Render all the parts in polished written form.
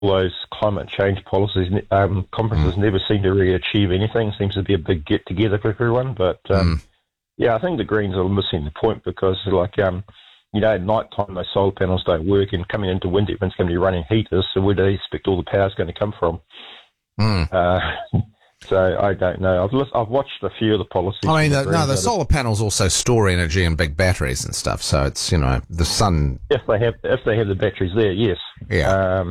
those climate change policies, conferences never seem to really achieve anything. Seems to be a big get together for everyone, but yeah, I think the Greens are missing the point because, like, at night time those solar panels don't work, and coming into winter, everyone's going to be running heaters. So where do they expect all the power's going to come from? So I don't know. I've watched a few of the policies. I mean, the solar panels also store energy in big batteries and stuff. So it's the sun. If they have the batteries there, yes. Yeah.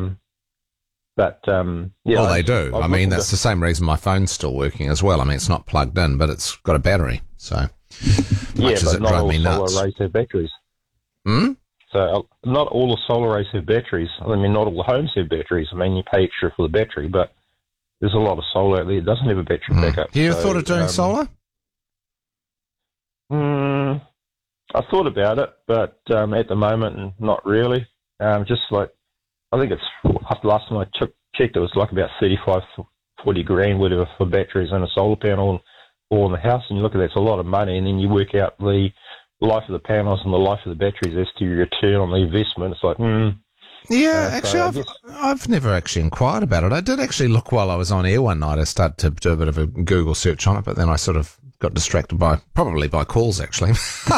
Yeah. Well, they do. I mean, that's the same reason my phone's still working as well. I mean, it's not plugged in, but it's got a battery. So much as it drive me nuts. Solar arrays have batteries. So not all the solar arrays have batteries. I mean, not all the homes have batteries. I mean, you pay extra for the battery, but there's a lot of solar out there that doesn't have a battery backup. Have you thought of doing solar? I thought about it, but at the moment, not really. Just like, I think last time I checked, it was like about 35, 40 grand, whatever, for batteries and a solar panel or in the house. And you look at that, it's a lot of money. And then you work out the life of the panels and the life of the batteries as to your return on the investment. It's like, Yeah, actually, I've never actually inquired about it. I did actually look while I was on air one night. I started to do a bit of a Google search on it, but then I sort of got distracted probably by calls, actually.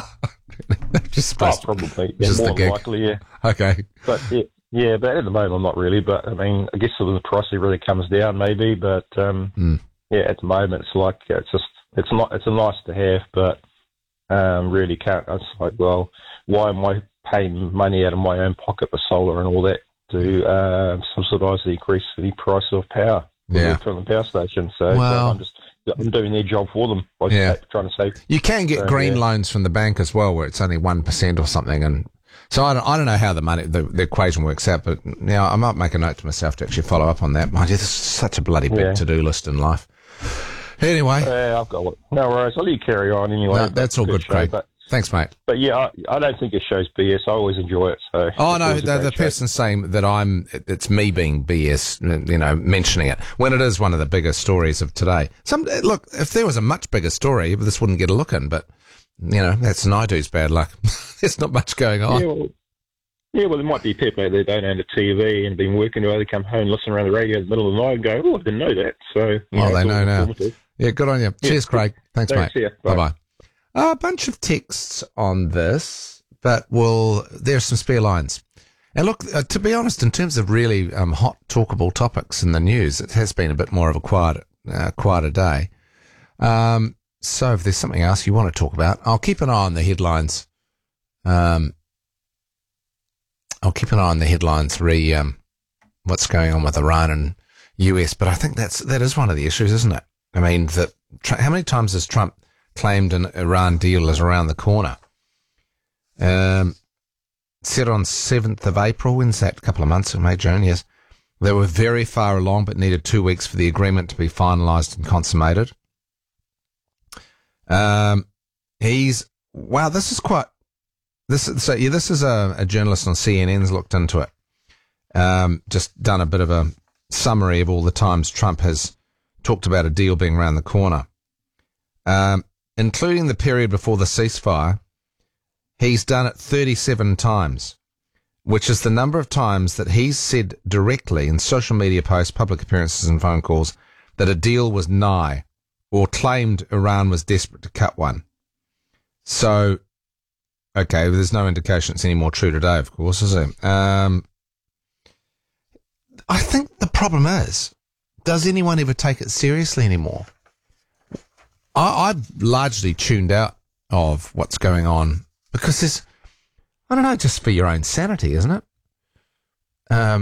Just probably. Yeah, more likely, yeah. Okay. But yeah, but at the moment, not really. But I mean, I guess if the price really comes down, maybe. But yeah, at the moment, it's like it's a nice to have, but really can't. It's like, well, why am I paying money out of my own pocket for solar and all that to subsidise the increase in the price of power from the power station? So I'm doing their job for them by trying to save. You can get green loans from the bank as well, where it's only 1% or something, and so I don't know how the equation works out, but I might make a note to myself to actually follow up on that. Mind you, this is such a bloody big to-do list in life. Anyway, I've got it. No worries. I'll let you carry on anyway. No, that's all good, Craig. Thanks, mate. But yeah, I don't think it shows BS. I always enjoy it. So. Oh no, the person's saying that it's me being BS, mentioning it when it is one of the biggest stories of today. Look, if there was a much bigger story, this wouldn't get a look in. But that's Naidu's bad luck. There's not much going on. Yeah, well, there might be people out there that don't own a TV and been working, or they come home, listen around the radio in the middle of the night, and go, "Oh, I didn't know that." So, they know now. Yeah, good on you. Cheers, Craig. Thanks, mate. Bye bye. A bunch of texts on this, but there's some spare lines. And look, to be honest, in terms of really hot, talkable topics in the news, it has been a bit more of a quieter day. So if there's something else you want to talk about, I'll keep an eye on the headlines. What's going on with Iran and US, but I think that is one of the issues, isn't it? I mean, how many times has Trump claimed an Iran deal is around the corner? Said on 7th of April, when's that? A couple of months, May, June, yes. They were very far along, but needed 2 weeks for the agreement to be finalised and consummated. This is a journalist on CNN's looked into it. Just done a bit of a summary of all the times Trump has talked about a deal being around the corner. Including the period before the ceasefire, he's done it 37 times, which is the number of times that he's said directly in social media posts, public appearances and phone calls that a deal was nigh or claimed Iran was desperate to cut one. So, okay, there's no indication it's any more true today, of course, is it? I think the problem is, does anyone ever take it seriously anymore? I've largely tuned out of what's going on because there's, I don't know, just for your own sanity, isn't it? I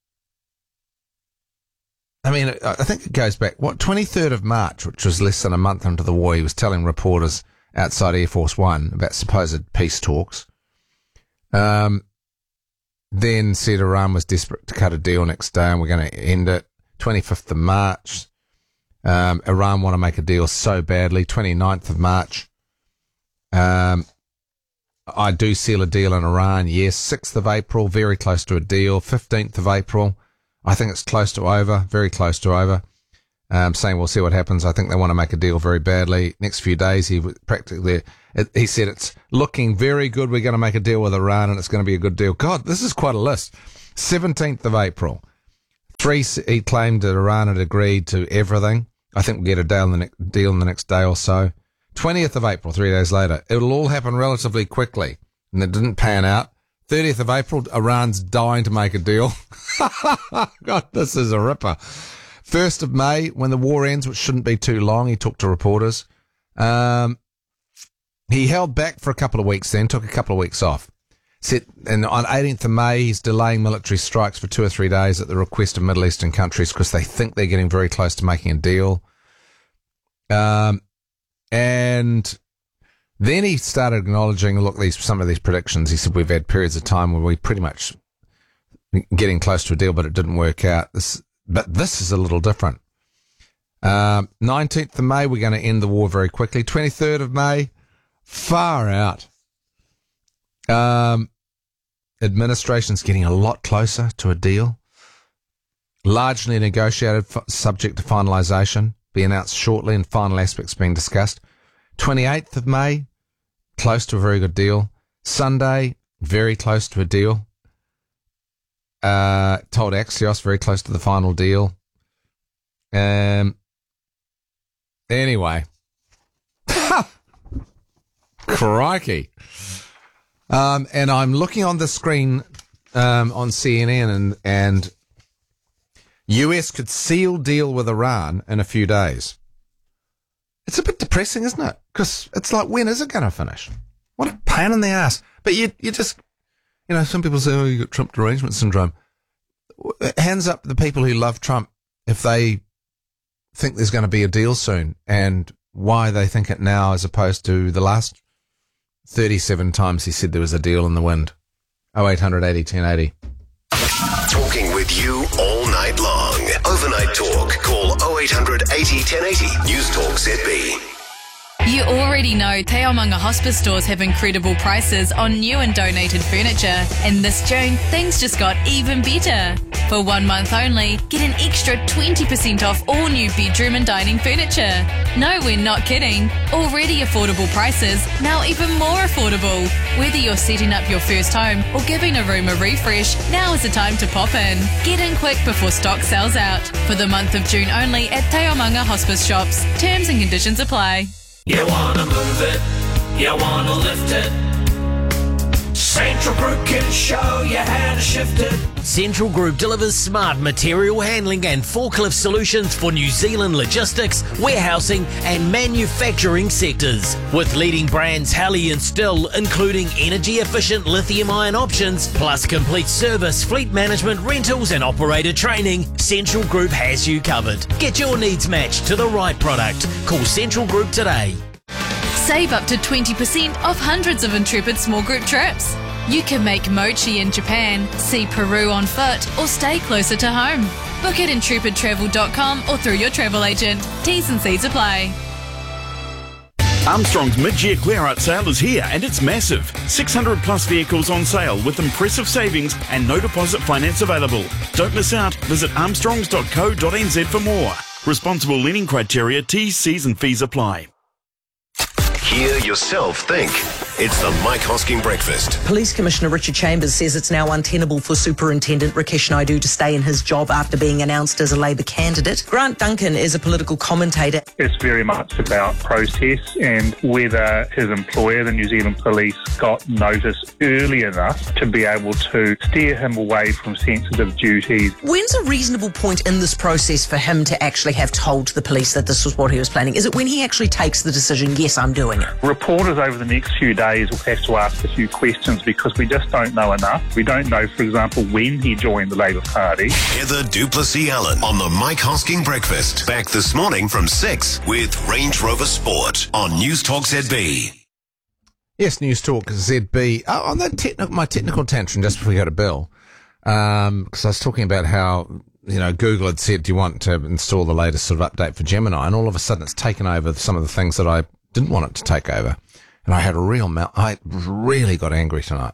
mean, I think it goes back, 23rd of March, which was less than a month into the war, he was telling reporters outside Air Force One about supposed peace talks. Then said Iran was desperate to cut a deal next day and we're going to end it. 25th of March. Iran want to make a deal so badly. 29th of March. I do seal a deal in Iran. Yes. 6th of April, very close to a deal. 15th of April, I think it's close to over, very close to over. Saying we'll see what happens. I think they want to make a deal very badly. Next few days, he said it's looking very good. We're going to make a deal with Iran and it's going to be a good deal. God, this is quite a list. 17th of April. He claimed that Iran had agreed to everything. I think we'll get a deal in the next day or so. 20th of April, 3 days later. It'll all happen relatively quickly. And it didn't pan out. 30th of April, Iran's dying to make a deal. God, this is a ripper. 1st of May, when the war ends, which shouldn't be too long, he talked to reporters. He held back for a couple of weeks then, took a couple of weeks off. And on 18th of May, he's delaying military strikes for 2 or 3 days at the request of Middle Eastern countries because they think they're getting very close to making a deal. And then he started acknowledging, look, some of these predictions, he said, we've had periods of time where we pretty much getting close to a deal, but it didn't work out. But this is a little different. 19th of May, we're going to end the war very quickly. 23rd of May, far out. Administration's getting a lot closer to a deal. Largely negotiated, subject to finalisation. Be announced shortly and final aspects being discussed. 28th of May, close to a very good deal. Sunday, very close to a deal. Told Axios, very close to the final deal. Anyway. Crikey. And I'm looking on the screen on CNN and US could seal deal with Iran in a few days. It's a bit depressing, isn't it? Because it's like, when is it going to finish? What a pain in the ass. But you just, some people say, oh, you got Trump derangement syndrome. Hands up the people who love Trump if they think there's going to be a deal soon and why they think it now as opposed to the last 37 times he said there was a deal in the wind. 0800 80 1080. Talking with you all night long. Overnight talk. Call 0800 80 1080. News Talk ZB. You already know Te Aomanga Hospice stores have incredible prices on new and donated furniture. And this June, things just got even better. For 1 month only, get an extra 20% off all new bedroom and dining furniture. No, we're not kidding. Already affordable prices, now even more affordable. Whether you're setting up your first home or giving a room a refresh, now is the time to pop in. Get in quick before stock sells out. For the month of June only at Te Aomanga Hospice shops. Terms and conditions apply. You wanna move it, you wanna lift it. Central Group can show you how to shift it. Central Group delivers smart material handling and forklift solutions for New Zealand logistics, warehousing and manufacturing sectors. With leading brands Halley and Still, including energy-efficient lithium-ion options, plus complete service, fleet management, rentals and operator training, Central Group has you covered. Get your needs matched to the right product. Call Central Group today. Save up to 20% off hundreds of Intrepid small group trips. You can make mochi in Japan, see Peru on foot, or stay closer to home. Book at intrepidtravel.com or through your travel agent. T's and C's apply. Armstrong's mid-year clear-out sale is here and it's massive. 600 plus vehicles on sale with impressive savings and no deposit finance available. Don't miss out. Visit armstrongs.co.nz for more. Responsible lending criteria, T's, C's and fees apply. Hear yourself think. It's the Mike Hosking Breakfast. Police Commissioner Richard Chambers says it's now untenable for Superintendent Rakesh Naidu to stay in his job after being announced as a Labour candidate. Grant Duncan is a political commentator. It's very much about process and whether his employer, the New Zealand Police, got notice early enough to be able to steer him away from sensitive duties. When's a reasonable point in this process for him to actually have told the police that this was what he was planning? Is it when he actually takes the decision, yes, I'm doing it? Reporters over the next few days will have to ask a few questions because we just don't know enough. We don't know, for example, when he joined the Labour Party. Heather Duplessis-Allen on the Mike Hosking Breakfast. Back this morning from 6 with Range Rover Sport on News Talk ZB. Yes, News Talk ZB. On that my technical tantrum just before we go to Bill, because I was talking about how, Google had said, do you want to install the latest sort of update for Gemini? And all of a sudden it's taken over some of the things that I didn't want it to take over. And I had I really got angry tonight.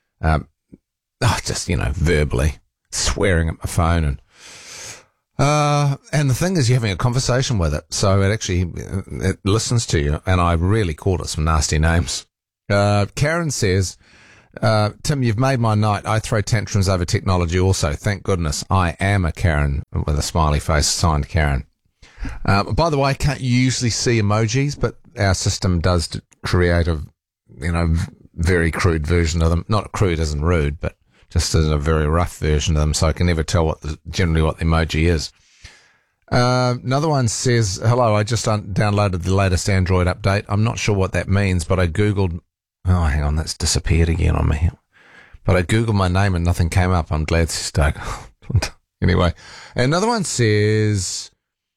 Just, verbally swearing at my phone. And the thing is, you're having a conversation with it. So it listens to you. And I really called it some nasty names. Karen says, Tim, you've made my night. I throw tantrums over technology also. Thank goodness. I am a Karen with a smiley face, signed Karen. By the way, I can't usually see emojis, but our system does create a, very crude version of them. Not crude as in rude, but just as a very rough version of them, so I can never tell generally what the emoji is. Another one says, hello, I just downloaded the latest Android update. I'm not sure what that means, but I Googled... Oh, hang on, that's disappeared again on me. But I Googled my name and nothing came up. I'm glad, Doug. Anyway, another one says...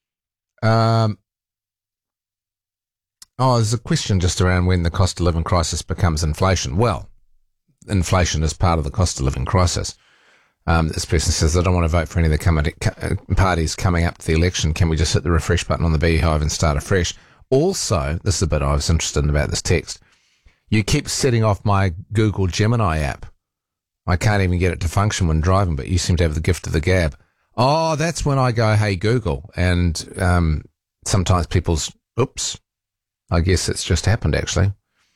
there's a question just around when the cost of living crisis becomes inflation. Well, inflation is part of the cost of living crisis. This person says, I don't want to vote for any of the parties coming up to the election. Can we just hit the refresh button on the Beehive and start afresh? Also, this is a bit I was interested in about this text. You keep setting off my Google Gemini app. I can't even get it to function when driving, but you seem to have the gift of the gab. Oh, that's when I go, hey, Google. And sometimes people's, oops, I guess it's just happened, actually.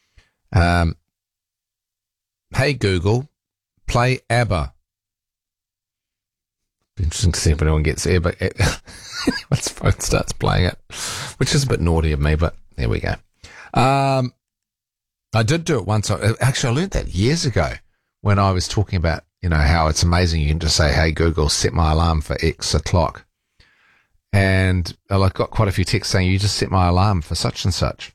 Hey, Google, play ABBA. Interesting to see if anyone gets ABBA. Anyone's phone starts playing it, which is a bit naughty of me, but there we go. I did do it once. Actually, I learned that years ago when I was talking about, how it's amazing you can just say, hey, Google, set my alarm for X o'clock. And I got quite a few texts saying, you just set my alarm for such and such.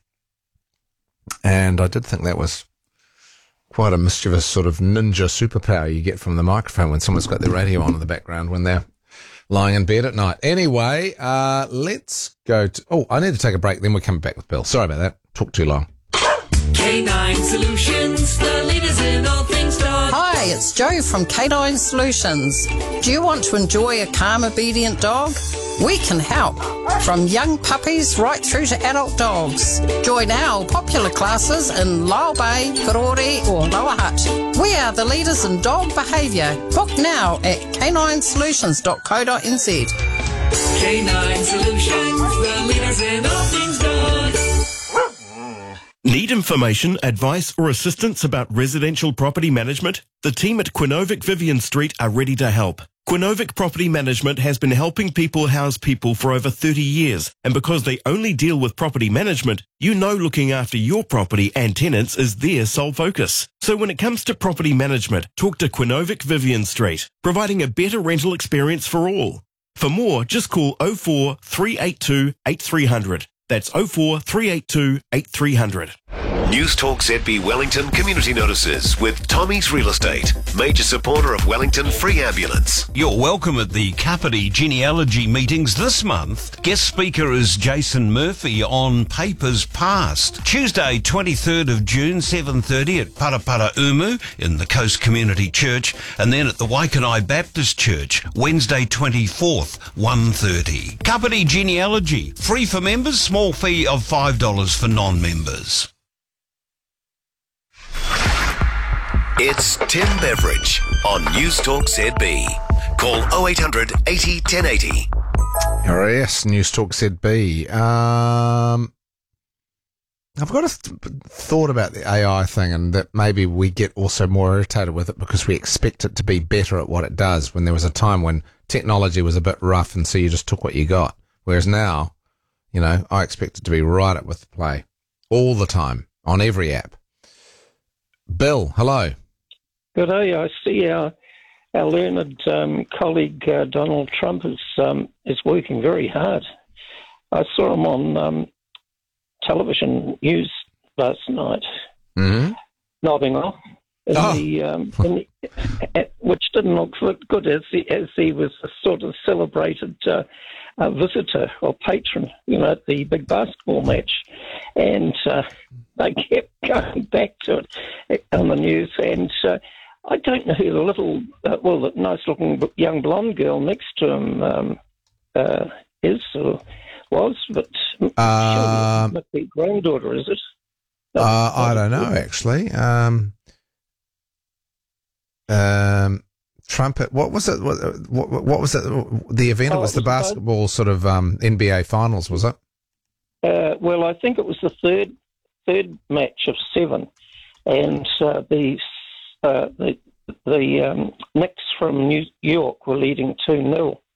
And I did think that was quite a mischievous sort of ninja superpower you get from the microphone when someone's got their radio on in the background when they're lying in bed at night. Anyway, let's go to... Oh, I need to take a break, then we'll come back with Bill. Sorry about that. Talk too long. K9 Solutions, the leaders in all things dog. Hi, it's Jo from K9 Solutions. Do you want to enjoy a calm, obedient dog? We can help. From young puppies right through to adult dogs. Join our popular classes in Lyle Bay, Karori or Lower Hutt. We are the leaders in dog behaviour. Book now at k9solutions.co.nz. K9 Solutions, the leaders in all things dog. Need information, advice or assistance about residential property management? The team at Quinovic Vivian Street are ready to help. Quinovic Property Management has been helping people house people for over 30 years, and because they only deal with property management, looking after your property and tenants is their sole focus. So when it comes to property management, talk to Quinovic Vivian Street, providing a better rental experience for all. For more, just call 04 382 8300. That's 04 382 8300. News Talk ZB Wellington community notices with Tommy's Real Estate, major supporter of Wellington Free Ambulance. You're welcome at the Kapiti genealogy meetings this month. Guest speaker is Jason Murphy on Papers Past. Tuesday, 23rd of June, 7:30 at Parapara Umu in the Coast Community Church, and then at the Waikanai Baptist Church, Wednesday, 24th, 1:30. Kapiti genealogy, free for members, small fee of $5 for non-members. It's Tim Beveridge on News Talk ZB. Call 0800 80 1080. Yes, News Talk ZB. I've got a thought about the AI thing, and that maybe we get also more irritated with it because we expect it to be better at what it does, when there was a time when technology was a bit rough and so you just took what you got. Whereas now, I expect it to be right up with the play all the time on every app. Bill, hello. Good day. I see our learned colleague Donald Trump is working very hard. I saw him on television news last night, nodding off, which didn't look good as he was a sort of celebrated visitor or patron, at the big basketball match, and they kept going back to it on the news, and I don't know who the little, the nice-looking young blonde girl next to him is or was, but must be granddaughter, is it? I don't know, actually. Trumpet. What was it? What was it? The event? It was the basketball sort of NBA finals, was it? Well, I think it was the third match of 7, and the the Knicks from New York were leading 2-0.